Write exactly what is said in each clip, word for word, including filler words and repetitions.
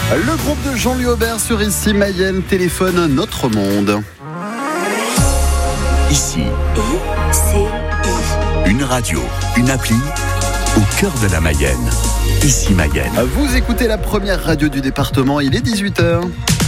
Le groupe de Jean-Louis Aubert sur Ici Mayenne téléphone Notre Monde. Ici, I C I. une radio, une appli au cœur de la Mayenne. Ici Mayenne. Vous écoutez la première radio du département, il est dix-huit heures.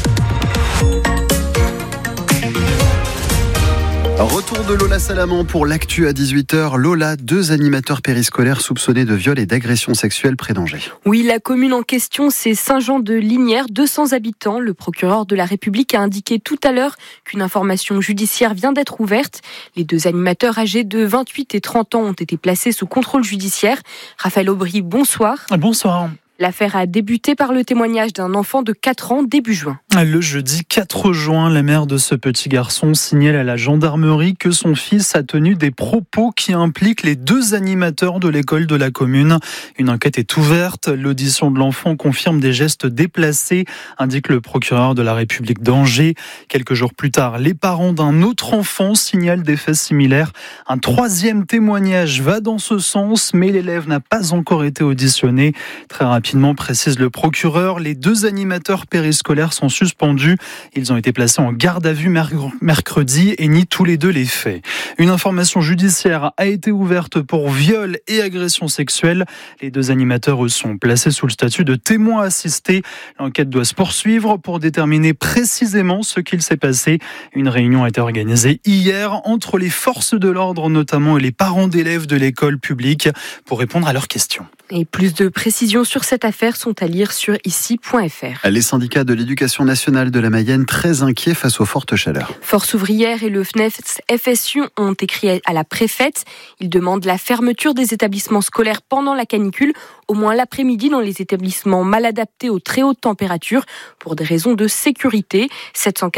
Retour de Lola Salamand pour l'actu à dix-huit heures. Lola, deux animateurs périscolaires soupçonnés de viol et d'agression sexuelle près d'Angers. Oui, la commune en question, c'est Saint-Jean-de-Lignières, deux cents habitants. Le procureur de la République a indiqué tout à l'heure qu'une information judiciaire vient d'être ouverte. Les deux animateurs âgés de vingt-huit et trente ans ont été placés sous contrôle judiciaire. Raphaël Aubry, bonsoir. Bonsoir. L'affaire a débuté par le témoignage d'un enfant de quatre ans début juin. Le jeudi quatre juin, la mère de ce petit garçon signale à la gendarmerie que son fils a tenu des propos qui impliquent les deux animateurs de l'école de la commune. Une enquête est ouverte. L'audition de l'enfant confirme des gestes déplacés, indique le procureur de la République d'Angers. Quelques jours plus tard, les parents d'un autre enfant signalent des faits similaires. Un troisième témoignage va dans ce sens, mais l'élève n'a pas encore été auditionné. Très rapidement, précise le procureur, les deux animateurs périscolaires sont suspendus. Ils ont été placés en garde à vue mercredi et nient tous les deux les faits. Une information judiciaire a été ouverte pour viol et agression sexuelle. Les deux animateurs sont placés sous le statut de témoins assistés. L'enquête doit se poursuivre pour déterminer précisément ce qu'il s'est passé. Une réunion a été organisée hier entre les forces de l'ordre notamment et les parents d'élèves de l'école publique pour répondre à leurs questions. Et plus de précisions sur cette affaire sont à lire sur ici point f r. Les syndicats de l'éducation nationale de la Mayenne très inquiets face aux fortes chaleurs. Force ouvrière et le F N E F S U ont écrit à la préfète. Ils demandent la fermeture des établissements scolaires pendant la canicule, au moins l'après-midi dans les établissements mal adaptés aux très hautes températures pour des raisons de sécurité. sept cent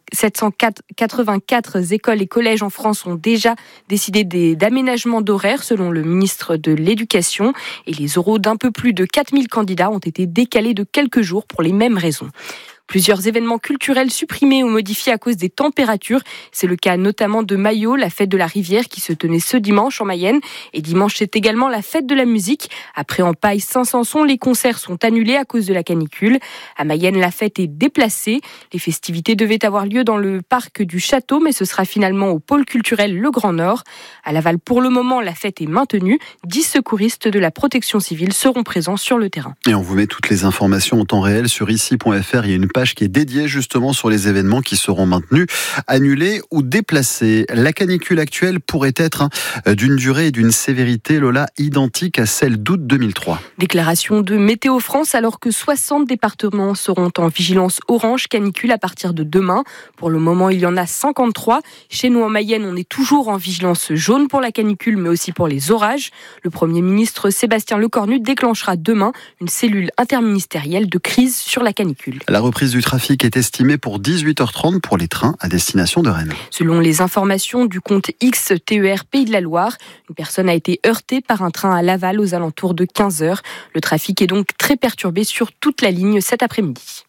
quatre-vingt-quatre écoles et collèges en France ont déjà décidé des, d'aménagements d'horaires selon le ministre de l'Éducation et les oraux d'un peu plus de quatre mille candidats ont été décalés de quelques jours pour les mêmes raisons. Plusieurs événements culturels supprimés ou modifiés à cause des températures. C'est le cas notamment de Maillot, la fête de la rivière qui se tenait ce dimanche en Mayenne. Et dimanche, c'est également la fête de la musique. Après en Paille, Saint-Sanson, les concerts sont annulés à cause de la canicule. À Mayenne, la fête est déplacée. Les festivités devaient avoir lieu dans le parc du Château, mais ce sera finalement au pôle culturel Le Grand Nord. À Laval, pour le moment, la fête est maintenue. Dix secouristes de la protection civile seront présents sur le terrain. Et on vous met toutes les informations en temps réel sur ici point f r. Il y a une page qui est dédiée justement sur les événements qui seront maintenus, annulés ou déplacés. La canicule actuelle pourrait être hein, d'une durée et d'une sévérité, Lola, identique à celle d'août deux mille trois. Déclaration de Météo France alors que soixante départements seront en vigilance orange canicule à partir de demain. Pour le moment, il y en a cinquante-trois. Chez nous en Mayenne, on est toujours en vigilance jaune pour la canicule, mais aussi pour les orages. Le Premier ministre Sébastien Lecornu déclenchera demain une cellule interministérielle de crise sur la canicule. La reprise du trafic est estimée pour dix-huit heures trente pour les trains à destination de Rennes. Selon les informations du compte X T E R Pays de la Loire, une personne a été heurtée par un train à Laval aux alentours de quinze heures. Le trafic est donc très perturbé sur toute la ligne cet après-midi.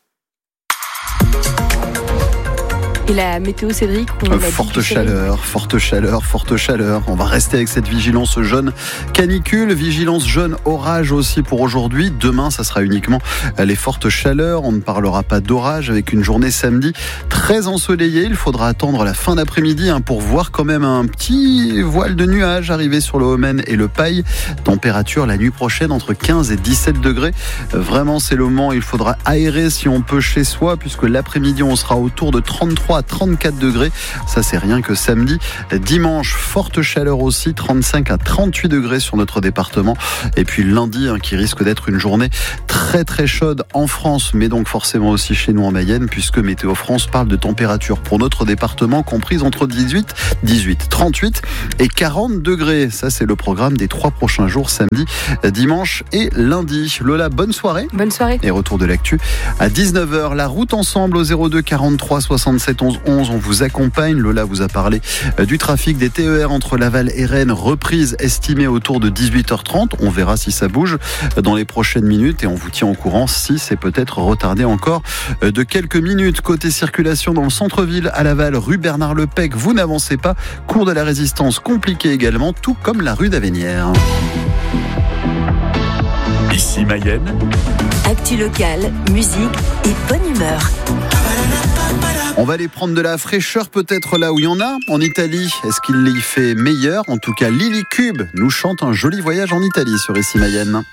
Et la météo, Cédric, on l'a Forte dit, chaleur, forte chaleur, forte chaleur. On va rester avec cette vigilance jaune canicule, vigilance jaune orage aussi pour aujourd'hui. Demain, ça sera uniquement les fortes chaleurs. On ne parlera pas d'orage avec une journée samedi très ensoleillée. Il faudra attendre la fin d'après-midi hein, pour voir quand même un petit voile de nuages arriver sur le Haut-Maine et le Paille. Température la nuit prochaine entre quinze et dix-sept degrés. Vraiment, c'est le moment. Il faudra aérer si on peut chez soi puisque l'après-midi, on sera autour de trente-trois à trente-quatre degrés. Ça, c'est rien que samedi. Dimanche, forte chaleur aussi, trente-cinq à trente-huit degrés sur notre département. Et puis lundi, hein, qui risque d'être une journée très très chaude en France, mais donc forcément aussi chez nous en Mayenne, puisque Météo France parle de température pour notre département comprise entre dix-huit, dix-huit, trente-huit et quarante degrés. Ça, c'est le programme des trois prochains jours, samedi, dimanche et lundi. Lola, bonne soirée. Bonne soirée. Et retour de l'actu à dix-neuf heures. La route ensemble au zéro deux quarante-trois soixante-sept onze onze. On vous accompagne. Lola vous a parlé du trafic des T E R entre Laval et Rennes. Reprise estimée autour de dix-huit heures trente. On verra si ça bouge dans les prochaines minutes et on vous tient au courant si c'est peut-être retardé encore de quelques minutes. Côté circulation dans le centre-ville à Laval, rue Bernard Lepec, vous n'avancez pas. Cours de la Résistance compliqué également, tout comme la rue d'Avenières. Ici Mayenne, Actu locale, musique et bonne humeur. On va aller prendre de la fraîcheur peut-être là où il y en a, en Italie. Est-ce qu'il y fait meilleur ? En tout cas, Lily Cube nous chante un joli voyage en Issy Mayenne.